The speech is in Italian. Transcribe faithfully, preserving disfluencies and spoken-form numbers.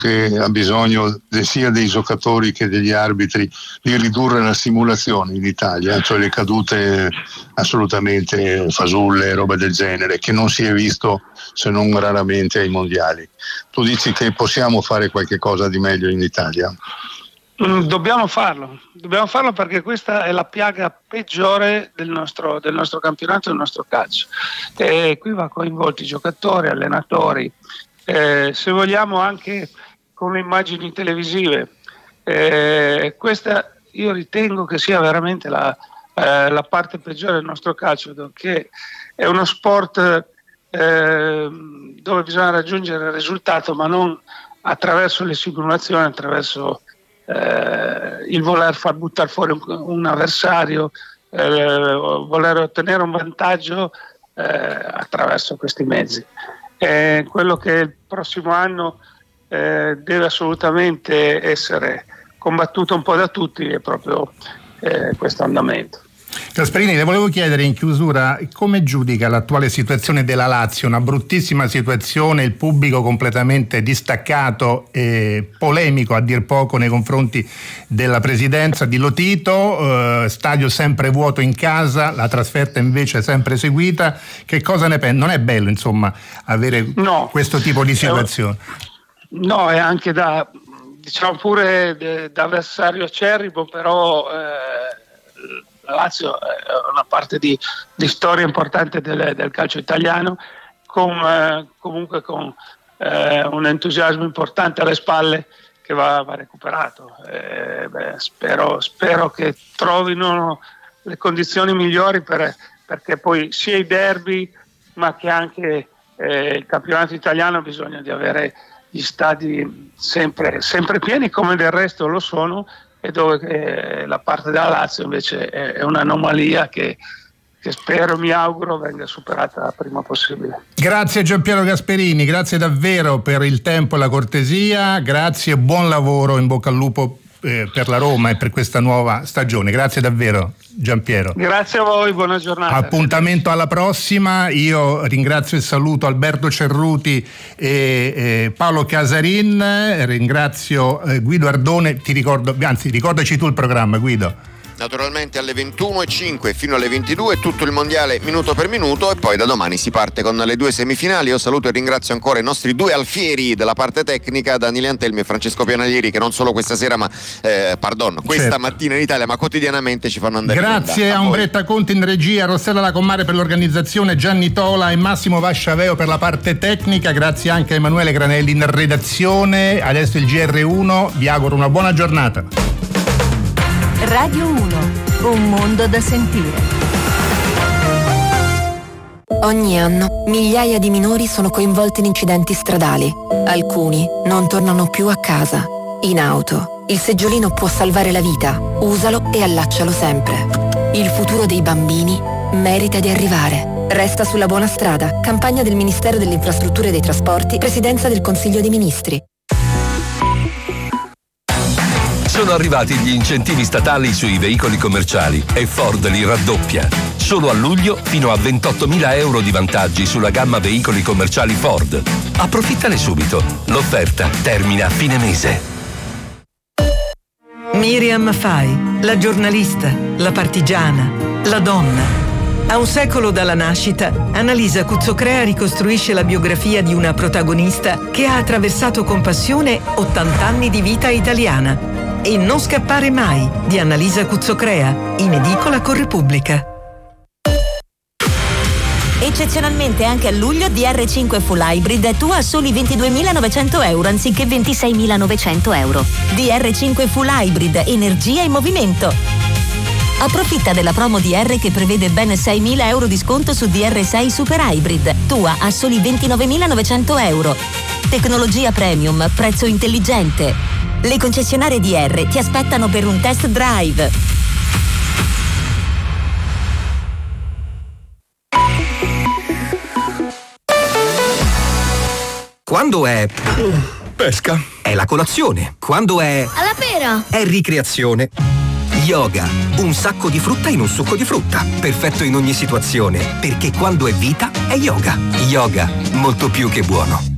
che ha bisogno sia dei giocatori che degli arbitri di ridurre la simulazione in Italia, cioè le cadute assolutamente fasulle, roba del genere, che non si è visto se non raramente ai mondiali. Tu dici che possiamo fare qualche cosa di meglio in Italia? Mm, dobbiamo farlo, dobbiamo farlo perché questa è la piaga peggiore del nostro, del nostro campionato, del nostro calcio. E qui va coinvolti giocatori, allenatori, eh, se vogliamo anche con le immagini televisive. Eh, questa io ritengo che sia veramente la, eh, la parte peggiore del nostro calcio, perché è uno sport eh, dove bisogna raggiungere il risultato, ma non attraverso le simulazioni, attraverso eh, il voler far buttare fuori un, un avversario, eh, voler ottenere un vantaggio eh, attraverso questi mezzi. Eh, quello che il prossimo anno eh, deve assolutamente essere combattuto un po' da tutti è proprio eh, questo andamento. Gasperini, le volevo chiedere in chiusura come giudica l'attuale situazione della Lazio, una bruttissima situazione, il pubblico completamente distaccato e polemico a dir poco nei confronti della presidenza di Lotito, eh, stadio sempre vuoto in casa, la trasferta invece sempre seguita. Che cosa ne pensi? Non è bello insomma avere no, questo tipo di situazione. No, è anche da, diciamo pure da avversario acerrimo, però eh, la Lazio è una parte di, di storia importante del, del calcio italiano, con, eh, comunque con eh, un entusiasmo importante alle spalle che va, va recuperato. Eh, beh, spero, spero che trovino le condizioni migliori per, perché poi sia i derby ma che anche eh, il campionato italiano ha bisogno di avere gli stadi sempre, sempre pieni, come del resto lo sono, e dove eh, la parte della Lazio invece è, è un'anomalia che, che spero, mi auguro, venga superata prima possibile. Grazie Giampiero Gasperini, grazie davvero per il tempo e la cortesia, grazie e buon lavoro, in bocca al lupo eh, per la Roma e per questa nuova stagione. Grazie davvero Giampiero. Grazie a voi, buona giornata. Appuntamento alla prossima. Io ringrazio e saluto Alberto Cerruti e, e Paolo Casarin, ringrazio eh, Guido Ardone. Ti ricordo, anzi ricordaci tu il programma, Guido. Naturalmente alle ventuno e cinque fino alle ventidue tutto il mondiale minuto per minuto, e poi da domani si parte con le due semifinali. Io saluto e ringrazio ancora i nostri due alfieri della parte tecnica, Daniele Antelmi e Francesco Pianalieri, che non solo questa sera ma eh, pardon, questa certo. mattina in Italia ma quotidianamente ci fanno andare. Grazie a, a Umbretta Conti in regia, Rossella Lacommare per l'organizzazione, Gianni Tola e Massimo Vasciaveo per la parte tecnica. Grazie anche a Emanuele Granelli in redazione. Adesso il G R uno, vi auguro una buona giornata. Radio uno, un mondo da sentire. Ogni anno migliaia di minori sono coinvolti in incidenti stradali. Alcuni non tornano più a casa. In auto, il seggiolino può salvare la vita. Usalo e allaccialo sempre. Il futuro dei bambini merita di arrivare. Resta sulla buona strada. Campagna del Ministero delle Infrastrutture e dei Trasporti, Presidenza del Consiglio dei Ministri. Sono arrivati gli incentivi statali sui veicoli commerciali e Ford li raddoppia. Solo a luglio fino a ventottomila euro di vantaggi sulla gamma veicoli commerciali Ford. Approfittane subito. L'offerta termina a fine mese. Miriam Fai, la giornalista, la partigiana, la donna. A un secolo dalla nascita, Annalisa Cuzzocrea ricostruisce la biografia di una protagonista che ha attraversato con passione ottanta anni di vita italiana. E non scappare mai, di Annalisa Cuzzocrea, in edicola con Repubblica. Eccezionalmente anche a luglio D R cinque Full Hybrid è tua a soli ventiduemilanovecento euro anziché ventiseimilanovecento euro. D R cinque Full Hybrid, energia in movimento. Approfitta della promo D R che prevede ben seimila euro di sconto su D R sei Super Hybrid, tua a soli ventinovemilanovecento euro. Tecnologia premium, prezzo intelligente. Le concessionarie D R ti aspettano per un test drive. Quando è pesca è la colazione. Quando è alla pera è ricreazione. Yoga, un sacco di frutta in un succo di frutta, perfetto in ogni situazione, perché quando è vita è yoga. Yoga, molto più che buono.